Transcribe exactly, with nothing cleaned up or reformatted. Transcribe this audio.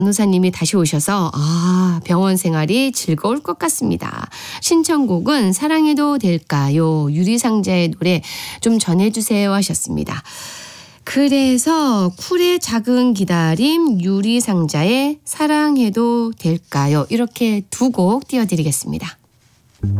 간호사님이 다시 오셔서 아 병원 생활이 즐거울 것 같습니다. 신청곡은 사랑해도 될까요? 유리상자의 노래 좀 전해주세요 하셨습니다. 그래서 쿨의 작은 기다림, 유리상자의 사랑해도 될까요? 이렇게 두 곡 띄워드리겠습니다.